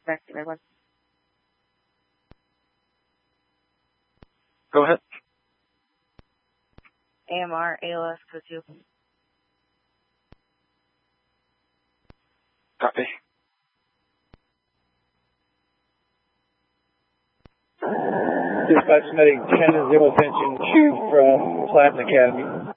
back to everyone. Go ahead. AMR, ALS, code 2. Copy. Dispatch submitting 10-0 attention Q from Platinum Academy.